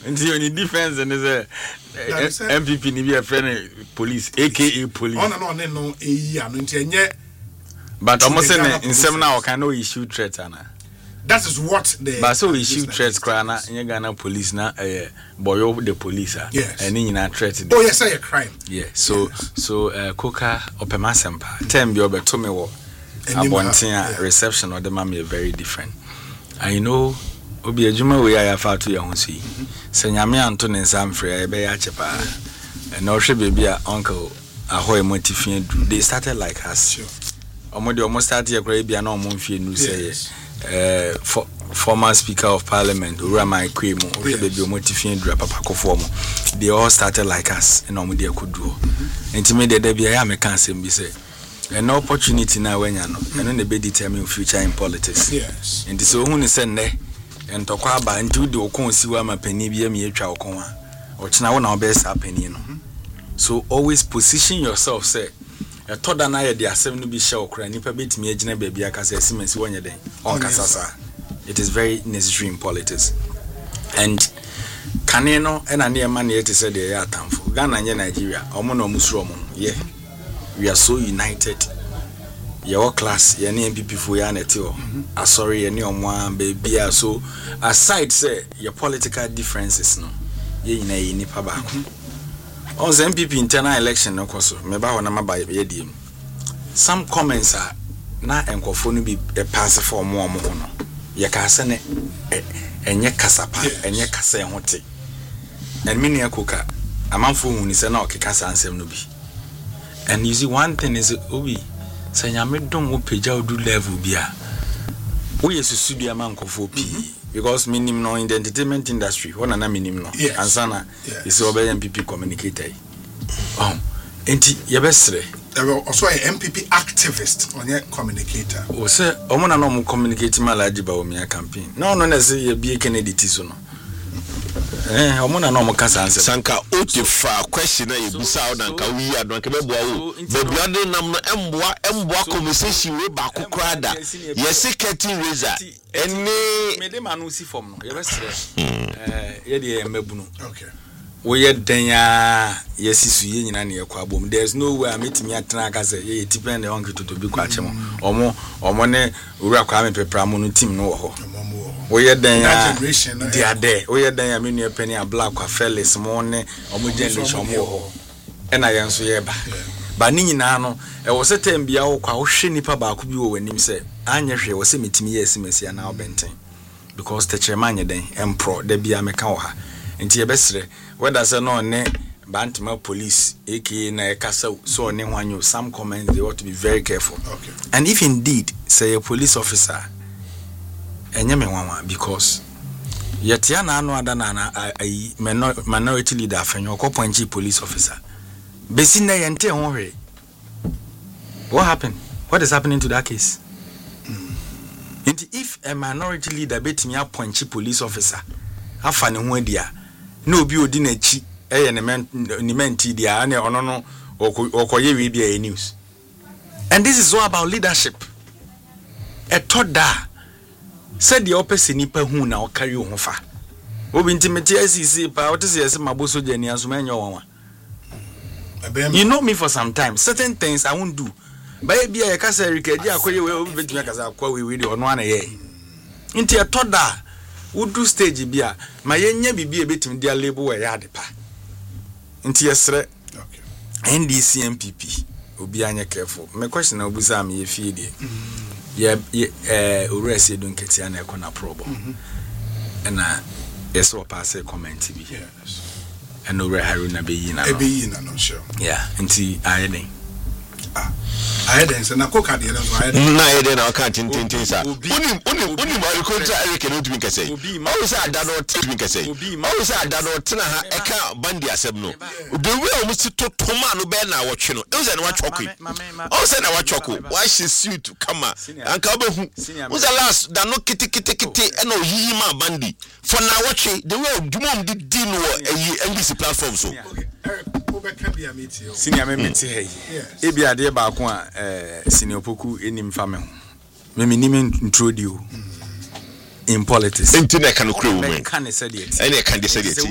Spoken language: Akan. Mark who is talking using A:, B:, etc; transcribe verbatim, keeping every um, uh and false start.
A: Until any defense and is a M P P ni be a friend police, aka police.
B: On and on and on a year, and yet.
A: But almost in seven hours can no issue threat, Anna.
B: That is what the.
A: But so issue threats, Crana, and Ghana police now, eh, boy, the police,
B: yes,
A: and in a threat.
B: Oh, yes, I a crime.
A: Yeah, so, yes. so, uh, Coca, Opemasempa, ten be over to me, what a reception or the mammy very different. I know, Obi a Juma, we are far too young, see. Senyame Anton and Sam Frey, Beachepa, and no should be a uncle, a hoy motifin, they started like us. Sure. Omodi almost started a great piano monfy and say, uh, for former Speaker of Parliament, Urama Quemo, baby motifin, Drapapa form. They all started like us, and Omodi could do. And to me, the Debbie, I am a cancer, be say, an opportunity now when you know, and then the be determine future in politics.
B: Yes,
A: and this only send there, and talk about into the Okon Siwama penny be a mere chowkoma, or China now best happening. So always position yourself, say. A thought that I had seven be show cranny permit me a baby as a Siemens one day on Casasa. It is very necessary in politics. And Caneno and a near money to say they are time for Ghana and Nigeria, Omono Musromo. Yeah, we are so united. Your class, your name people for Yanetio. I sorry, any on one baby. So aside, say your political differences, no, ye in a nipaba. On the M P P internal election, no course, maybe I want by Yedim. Some comments are na encophone be a pass for more mono. Yakasane and Yakasapa and Yakase Hote. And many a cooker, a man for whom is an okikasa and Semnubi. And you see, one thing is Obi, saying I made don't page out do level beer. We is a studio man for P. Because minimum no in the entertainment industry, one and a minimum. Yes. And Sana is over M P P communicator. Oh, and your best. There were also an M P P activist on your communicator. Oh, sir, I'm not normal communicating my large about me campaign. No, no, necessarily be a Kennedy Tisono. Eh, I'm not normal Cassan Sanka Otifa question a Busau and Kawia, Donkabo, the brother number Mboa, Mboa conversation with Baku Krada. Yes, a catting razor. And me, Madame Anusi from yes, eh, Eddie Mebuno. Okay. We had Denya, yes, you in any aquabum. There's no way I meet me at Tanaka, ye depend on to be quachemo, or more, or money, Urakwame Pepramon team no. We had generation, they are there. We had a mini penny a black or fellas morning, or more generation more. And I answer yeba. But Ninano, I was a ten be our caution nipa bakubu when him said, Anya was a meeting yes, Messia now benting. Because the chairman then, Empro, there be a mecawa. And tia best, whether as a no ne Bantima police, aka na castle, so ne one you some comments, they ought to be very careful. Okay. And if indeed, say a police officer, enyeme wanwa because yetiana anu adana ai minority leader afenyo okopwanchi police officer besi na yente ho hwe. What happened? What is happening to that case? Mm. And if a minority leader betimi appoint police officer afa ne ho adia na obi odi na chi eye ne ne menti dia na ono no okoye we bia news. And this is all about leadership. A thought that said the opposite nipa hu na o carry ho fa obi intimate I C C pa what is yes maboso jani asuma nyo wanwa. You know me for some time. Certain things I won't do. But be a kasa rikeji akoye we obi betumi akasa akwa we we de ono ana ye nti e toda wo do stage bia ma yenya bibi e betumi dia label we ya de pa nti yesre. Okay. N D C M P P obi anya careful. My question na obuza am ye fie de yeah, eh, uresi don't get any corner problem. And uh, yes, what pass a comment to be. Yes. And no Haruna be in a be in, I'm not sure. Yeah, and see, I think. Ah, I didn't say, I cook at the end of my night, and I can't intend to say, only, only, only my contract, I cannot drink a say. Always I done not drink a say. Always I done not tell her, I can't bandy a sebno. The way almost to Tomano Bena watching, it was an watch chocolate. Also, I watch chocolate. Why she sued to come out and come was the last that no kitty kitty kitty and no Yima bandy. For now, watching the way Dumont did deal with a N B C platform. So, senior member, hey, Ebi ade ba ko a eh senior poku enim fame ho me me nim introduce in politics. Enti na ka no kure wo men. Ka ne said it. Ene ka de said it.